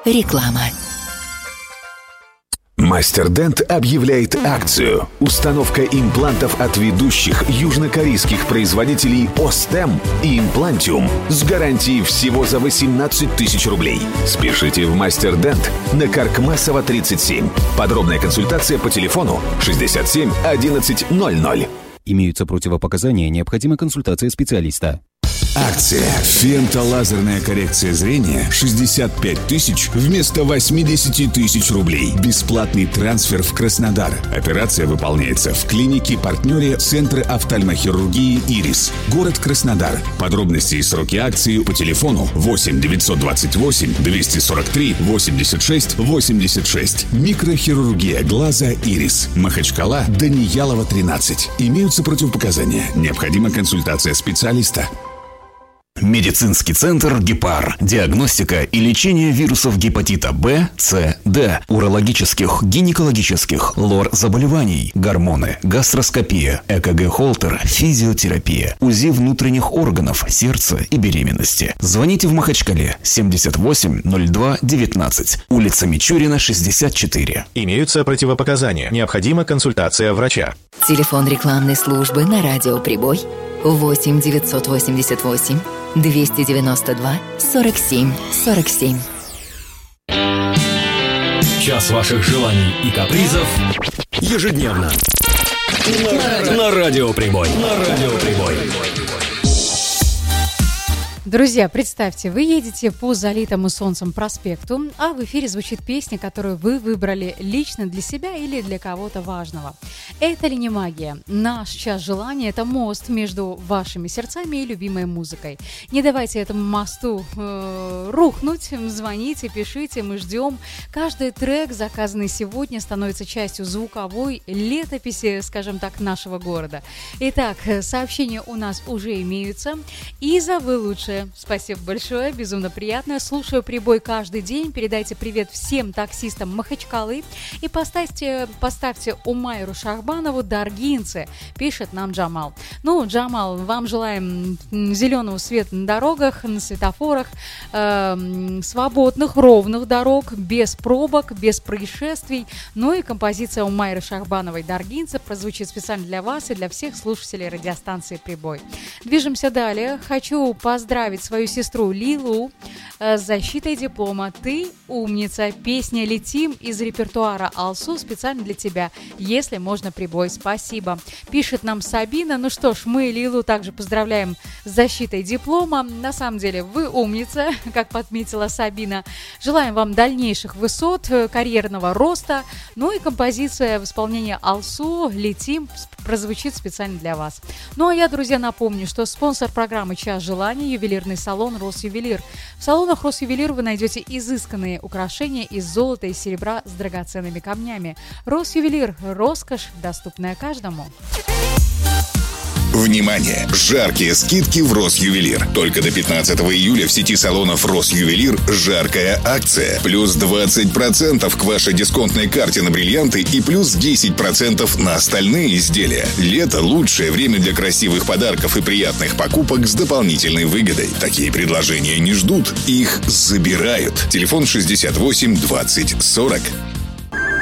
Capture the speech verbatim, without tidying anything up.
Реклама. Мастер-Дент объявляет акцию. Установка имплантов от ведущих южнокорейских производителей Остем и Имплантиум с гарантией всего за восемнадцать тысяч рублей. Спешите в Мастер-Дент на Каркмасова тридцать семь. Подробная консультация по телефону шестьдесят семь одиннадцать ноль ноль. Имеются противопоказания, необходима консультация специалиста. Акция «Фемтолазерная коррекция зрения» шестьдесят пять тысяч вместо восемьдесят тысяч рублей. Бесплатный трансфер в Краснодар. Операция выполняется в клинике-партнере Центра офтальмохирургии «Ирис». Город Краснодар. Подробности и сроки акции по телефону восемь девятьсот двадцать восемь двести сорок три восемьдесят шесть восемьдесят шесть. Микрохирургия глаза «Ирис». Махачкала, Даниялова, тринадцать. Имеются противопоказания. Необходима консультация специалиста. Медицинский центр «Гепар». Диагностика и лечение вирусов гепатита Б, С, Д, урологических, гинекологических, лор-заболеваний, гормоны, гастроскопия, ЭКГ-холтер, физиотерапия, УЗИ внутренних органов, сердца и беременности. Звоните в Махачкале семьдесят восемь ноль два девятнадцать, улица Мичурина, шестьдесят четыре. Имеются противопоказания. Необходима консультация врача. Телефон рекламной службы на радио «Прибой» восемь девятьсот восемьдесят восемь двести девяносто два сорок семь сорок семь. Час ваших желаний и капризов ежедневно на, на радио Прибой. На радио Прибой. Друзья, представьте, вы едете по залитому солнцем проспекту, а в эфире звучит песня, которую вы выбрали лично для себя или для кого-то важного. Это ли не магия? Наш час желания – это мост между вашими сердцами и любимой музыкой. Не давайте этому мосту э, рухнуть, звоните, пишите, мы ждем. Каждый трек, заказанный сегодня, становится частью звуковой летописи, скажем так, нашего города. Итак, сообщения у нас уже имеются. Иза, вы лучшие. Спасибо большое, безумно приятно. Слушаю Прибой каждый день. Передайте привет всем таксистам Махачкалы и поставьте, поставьте Умайру Шахбанову «Даргинцы», пишет нам Джамал. Ну, Джамал, вам желаем зеленого света на дорогах, на светофорах, э, свободных, ровных дорог, без пробок, без происшествий. Ну и композиция Умайры Шахбановой «Даргинцы» прозвучит специально для вас и для всех слушателей радиостанции Прибой. Движемся далее. Хочу поздравить свою сестру Лилу с защитой диплома. Ты умница. Песня «Летим» из репертуара Алсу специально для тебя. Если можно, Прибой. Спасибо. Пишет нам Сабина. Ну что ж, мы Лилу также поздравляем с защитой диплома. На самом деле вы умница, как подметила Сабина. Желаем вам дальнейших высот, карьерного роста. Ну и композиция в исполнении Алсу «Летим» прозвучит специально для вас. Ну а я, друзья, напомню, что спонсор программы «Час желаний» — ювелирный салон «Росювелир». В салонах «Росювелир» вы найдете изысканные украшения из золота и серебра с драгоценными камнями. «Росювелир» — роскошь, доступная каждому. Внимание! Жаркие скидки в Росювелир. Только до пятнадцатого июля в сети салонов Росювелир жаркая акция. Плюс двадцать процентов к вашей дисконтной карте на бриллианты и плюс десять процентов на остальные изделия. Лето – лучшее время для красивых подарков и приятных покупок с дополнительной выгодой. Такие предложения не ждут, их забирают. Телефон шестьдесят восемь двадцать сорок.